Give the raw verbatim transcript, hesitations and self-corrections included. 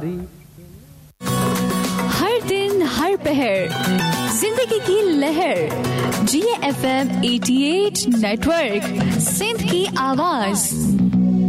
हर दिन हर पहर जिंदगी की लहर, जी एफ एम अठासी नेटवर्क, सिंध की आवाज।